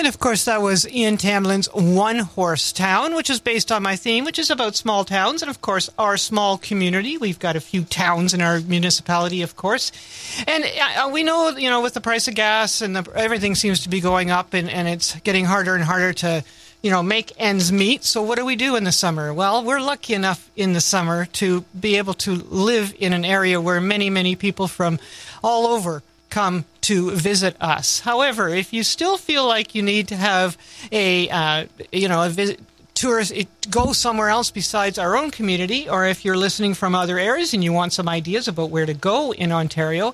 And, of course, that was Ian Tamlin's One Horse Town, which is based on my theme, which is about small towns and, of course, our small community. We've got a few towns in our municipality, of course. And we know, with the price of gas and everything seems to be going up and it's getting harder and harder to, make ends meet. So what do we do in the summer? Well, we're lucky enough in the summer to be able to live in an area where many, many people from all over come to visit us. However, if you still feel like you need to have a visit, tourist, go somewhere else besides our own community, or if you're listening from other areas and you want some ideas about where to go in Ontario,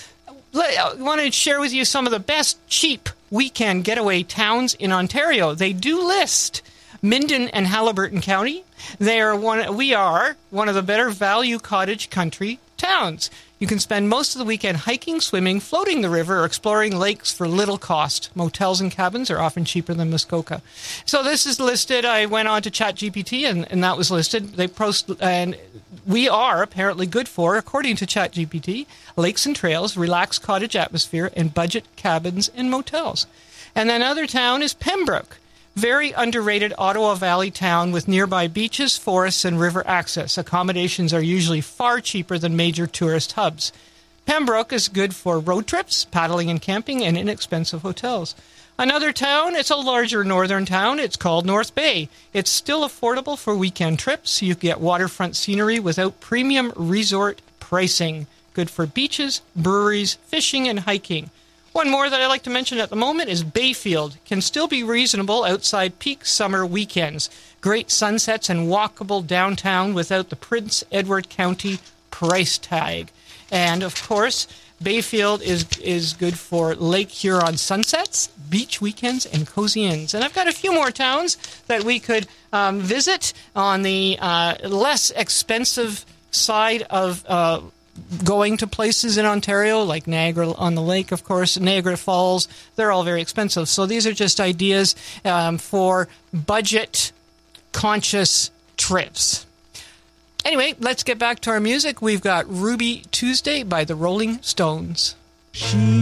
I want to share with you some of the best cheap weekend getaway towns in Ontario. They do list Minden and Haliburton County. We are one of the better value cottage country towns. You can spend most of the weekend hiking, swimming, floating the river, or exploring lakes for little cost. Motels and cabins are often cheaper than Muskoka. So this is listed. I went on to ChatGPT, and that was listed. And we are apparently good for, according to ChatGPT, lakes and trails, relaxed cottage atmosphere, and budget cabins and motels. And another town is Pembroke. Very underrated Ottawa Valley town with nearby beaches, forests, and river access. Accommodations are usually far cheaper than major tourist hubs. Pembroke is good for road trips, paddling and camping, and inexpensive hotels. Another town, it's a larger northern town. It's called North Bay. It's still affordable for weekend trips. You get waterfront scenery without premium resort pricing. Good for beaches, breweries, fishing, and hiking. One more that I like to mention at the moment is Bayfield. Can still be reasonable outside peak summer weekends. Great sunsets and walkable downtown without the Prince Edward County price tag. And, of course, Bayfield is good for Lake Huron sunsets, beach weekends, and cozy inns. And I've got a few more towns that we could visit on the less expensive side of going to places in Ontario, like Niagara-on-the-Lake, of course, Niagara Falls. They're all very expensive. So these are just ideas for budget-conscious trips. Anyway, let's get back to our music. We've got Ruby Tuesday by the Rolling Stones.